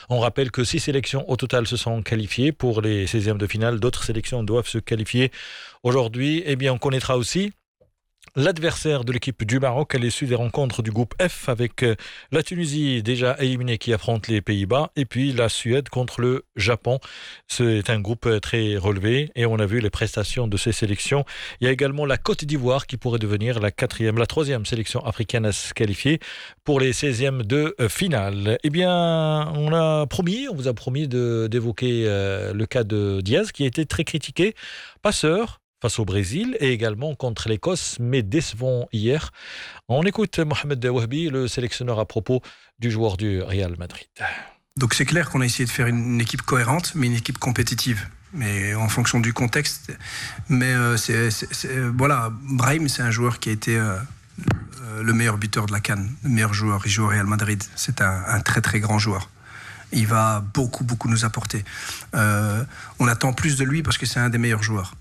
On rappelle que 6 sélections au total se sont qualifiées pour les 16e de finale. D'autres sélections doivent se qualifier aujourd'hui. Eh bien, on connaîtra aussi l'adversaire de l'équipe du Maroc à l'issue des rencontres du groupe F avec la Tunisie déjà éliminée qui affronte les Pays-Bas et puis la Suède contre le Japon. C'est un groupe très relevé et on a vu les prestations de ces sélections. Il y a également la Côte d'Ivoire qui pourrait devenir la 3e sélection africaine à se qualifier pour les 16e de finale. Eh bien, on vous a promis d'évoquer le cas de Diaz qui a été très critiqué, passeur face au Brésil et également contre l'Écosse, mais décevant hier. On écoute Mohamed Wahbi, le sélectionneur à propos du joueur du Real Madrid. Donc c'est clair qu'on a essayé de faire une équipe cohérente, mais une équipe compétitive. Mais en fonction du contexte. Mais voilà, Brahim, c'est un joueur qui a été le meilleur buteur de la CAN, le meilleur joueur. Il joue au Real Madrid. C'est un très très grand joueur. Il va beaucoup nous apporter. On attend plus de lui parce que c'est un des meilleurs joueurs.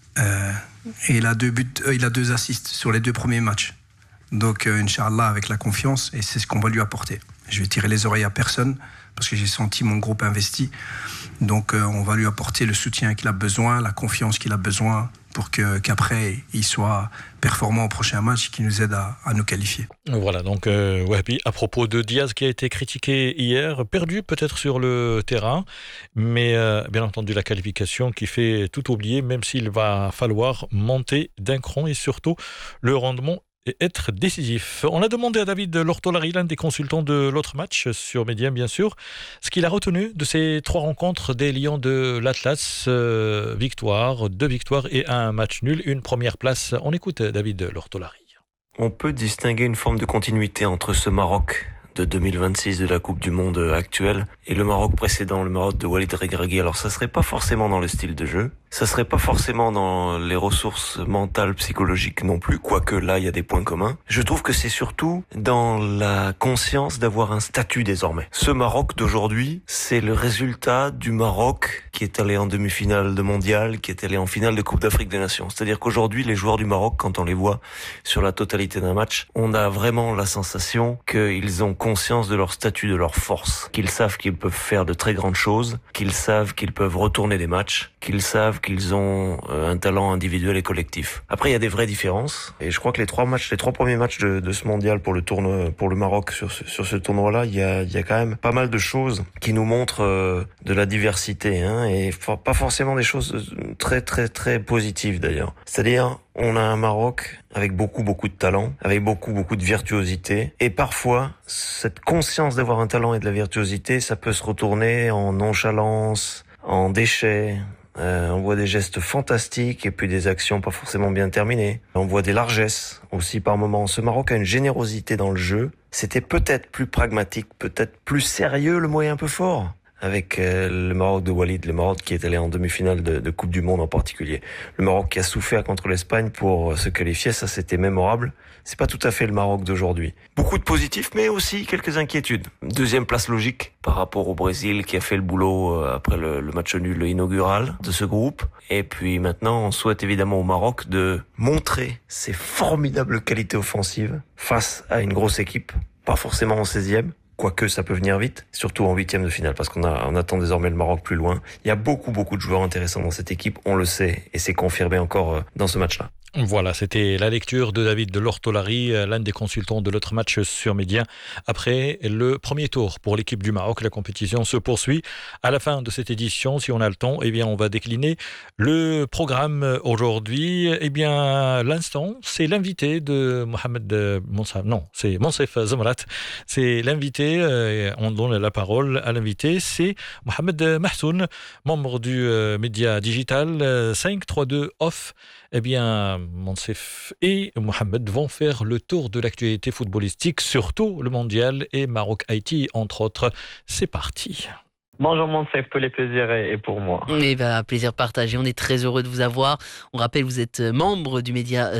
Et il a 2 buts, il a 2 assists sur les 2 premiers matchs. Donc, Inch'Allah, avec la confiance, et c'est ce qu'on va lui apporter. Je vais tirer les oreilles à personne, parce que j'ai senti mon groupe investi. Donc, on va lui apporter le soutien qu'il a besoin, la confiance qu'il a besoin, pour qu'après, il soit performant au prochain match et qu'il nous aide à nous qualifier. Voilà, donc Wahbi, à propos de Diaz qui a été critiqué hier, perdu peut-être sur le terrain, mais bien entendu la qualification qui fait tout oublier, même s'il va falloir monter d'un cran et surtout le rendement et être décisif. On a demandé à David Lortolari, l'un des consultants de l'autre match sur Média, bien sûr, ce qu'il a retenu de ces 3 rencontres des Lions de l'Atlas. 2 victoires et un match nul, une première place. On écoute David Lortolari. On peut distinguer une forme de continuité entre ce Maroc de 2026 de la Coupe du Monde actuelle et le Maroc précédent, le Maroc de Walid Regragui. Alors ça serait pas forcément dans le style de jeu, ça serait pas forcément dans les ressources mentales, psychologiques non plus, quoique là il y a des points communs. Je trouve que c'est surtout dans la conscience d'avoir un statut désormais. Ce Maroc d'aujourd'hui, c'est le résultat du Maroc qui est allé en demi-finale de mondial, qui est allé en finale de Coupe d'Afrique des Nations. C'est-à-dire qu'aujourd'hui, les joueurs du Maroc, quand on les voit sur la totalité d'un match, on a vraiment la sensation qu'ils ont conscience de leur statut, de leur force, qu'ils savent qu'ils peuvent faire de très grandes choses, qu'ils savent qu'ils peuvent retourner des matchs, qu'ils savent qu'ils ont un talent individuel et collectif. Après, il y a des vraies différences, et je crois que les 3 premiers matchs de ce mondial pour le Maroc sur ce tournoi-là, il y a quand même pas mal de choses qui nous montrent de la diversité, et pas forcément des choses très très très positives d'ailleurs. C'est-à-dire, on a un Maroc avec beaucoup de talent, avec beaucoup de virtuosité. Et parfois, cette conscience d'avoir un talent et de la virtuosité, ça peut se retourner en nonchalance, en déchets. On voit des gestes fantastiques et puis des actions pas forcément bien terminées. On voit des largesses aussi par moments. Ce Maroc a une générosité dans le jeu. C'était peut-être plus pragmatique, peut-être plus sérieux, le mot est un peu fort, avec le Maroc de Walid, le Maroc qui est allé en demi-finale de Coupe du Monde en particulier. Le Maroc qui a souffert contre l'Espagne pour se qualifier, ça c'était mémorable. C'est pas tout à fait le Maroc d'aujourd'hui. Beaucoup de positifs, mais aussi quelques inquiétudes. 2e place logique par rapport au Brésil qui a fait le boulot après le match nul inaugural de ce groupe. Et puis maintenant, on souhaite évidemment au Maroc de montrer ses formidables qualités offensives face à une grosse équipe, pas forcément en 16e. Quoique ça peut venir vite, surtout en 8e de finale, parce qu'on attend désormais le Maroc plus loin. Il y a beaucoup de joueurs intéressants dans cette équipe, on le sait, et c'est confirmé encore dans ce match-là. Voilà, c'était la lecture de David Lortolari, l'un des consultants de l'autre match sur Média. Après le premier tour pour l'équipe du Maroc, la compétition se poursuit. À la fin de cette édition, si on a le temps, eh bien, on va décliner le programme aujourd'hui. Eh bien, l'instant, c'est l'invité de Mohamed Monsef. Non, c'est Monsef Zamrat. C'est l'invité, on donne la parole à l'invité, c'est Mohamed Mahsoun, membre du média digital 532 Off. Eh bien, Monsef et Mohamed vont faire le tour de l'actualité footballistique, surtout le mondial et Maroc-Haïti, entre autres. C'est parti. Bonjour Monsef, tous les plaisirs est pour moi. Eh ben, plaisir partagé, on est très heureux de vous avoir. On rappelle, vous êtes membre du média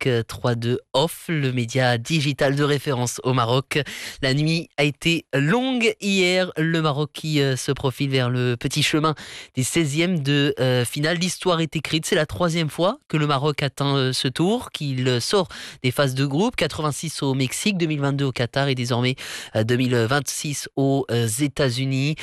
532 Off, le média digital de référence au Maroc. La nuit a été longue hier, le Maroc qui se profile vers le petit chemin des 16e de finale. L'histoire est écrite, c'est la 3e fois que le Maroc atteint ce tour, qu'il sort des phases de groupe, 86 au Mexique, 2022 au Qatar et désormais 2026 aux États-Unis.